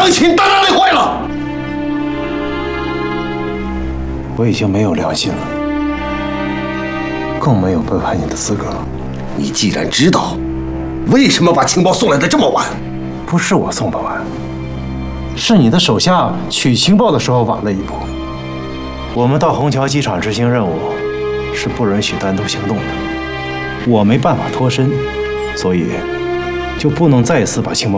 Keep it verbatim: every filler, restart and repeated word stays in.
良心大大的坏了。 我已经没有良心了，更没有背叛你的资格了。 你既然知道，为什么把情报送来的这么晚？ 不是我送的晚，是你的手下取情报的时候晚了一步。我们到虹桥机场执行任务，是不允许单独行动的。我没办法脱身，所以就不能再次把情报